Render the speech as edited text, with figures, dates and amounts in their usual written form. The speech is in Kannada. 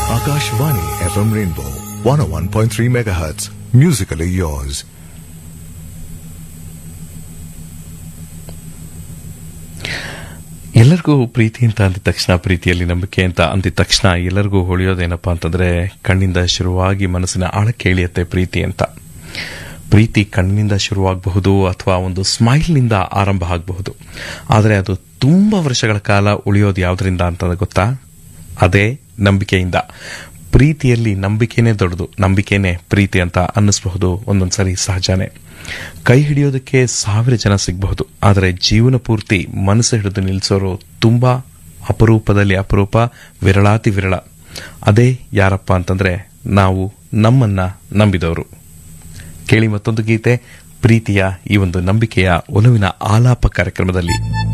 Akashvani FM Rainbow 101.3 MHz. Musically yours. ಎಲ್ಲರಿಗೂ ಪ್ರೀತಿ ಅಂತ ಅಂದಿದ ತಕ್ಷಣ, ಪ್ರೀತಿಯಲ್ಲಿ ನಂಬಿಕೆ ಅಂತ ಅಂದಿದ ತಕ್ಷಣ ಎಲ್ಲರಿಗೂ ಹೊಳೆಯೋದೇನಪ್ಪಾ ಅಂತಂದ್ರೆ ಕಣ್ಣಿಂದ ಶುರುವಾಗಿ ಮನಸ್ಸಿನ ಆಳಕ್ಕೆ ಇಳಿಯುತ್ತೆ ಪ್ರೀತಿ ಅಂತ. ಪ್ರೀತಿ ಕಣ್ಣಿನಿಂದ ಶುರುವಾಗಬಹುದು ಅಥವಾ ಒಂದು ಸ್ಮೈಲ್ನಿಂದ ಆರಂಭ ಆಗಬಹುದು. ಆದರೆ ಅದು ತುಂಬಾ ವರ್ಷಗಳ ಕಾಲ ಉಳಿಯೋದು ಯಾವುದರಿಂದ ಅಂತ ಗೊತ್ತಾ? ಅದೇ ನಂಬಿಕೆಯಿಂದ. ಪ್ರೀತಿಯಲ್ಲಿ ನಂಬಿಕೆನೇ ದೊಡ್ಡದು, ನಂಬಿಕೆನೇ ಪ್ರೀತಿ ಅಂತ ಅನ್ನಿಸಬಹುದು. ಒಂದೊಂದ್ಸರಿ ಸಹಜನೇ. ಕೈ ಹಿಡಿಯೋದಕ್ಕೆ 1000 ಜನ ಸಿಗಬಹುದು, ಆದರೆ ಜೀವನ ಪೂರ್ತಿ ಮನಸ್ಸು ಹಿಡಿದು ನಿಲ್ಲಿಸೋರು ತುಂಬಾ ಅಪರೂಪದಲ್ಲಿ ಅಪರೂಪ, ವಿರಳಾತಿ ವಿರಳ. ಅದೇ ಯಾರಪ್ಪ ಅಂತಂದ್ರೆ ನಾವು ನಮ್ಮನ್ನ ನಂಬಿದವರು. ಕೇಳಿ ಮತ್ತೊಂದು ಗೀತೆ ಪ್ರೀತಿಯ ಈ ಒಂದು ನಂಬಿಕೆಯ ಒಲವಿನ ಆಲಾಪ ಕಾರ್ಯಕ್ರಮದಲ್ಲಿ.